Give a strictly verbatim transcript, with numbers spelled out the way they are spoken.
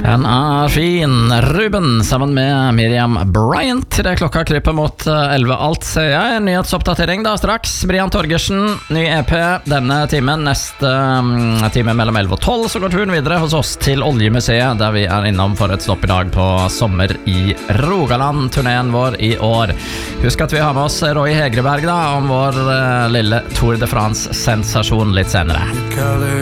Den er fin. Ruben sammen med Miriam Bryant. Det klokka kryper mot elleve alt, ser jeg. Nyhetsoppdatering da straks. Brian Torgersen, ny E P denne timen. Neste um, time mellom elleve og tolv så går turen videre hos oss til Oljemuseet, der vi er innom for et stopp i dag på Sommer i Rogaland, turneen vår i år. Husk at vi har med oss Roy Hegreberg da, om vår uh, lille Tour de France-sensasjon litt senere.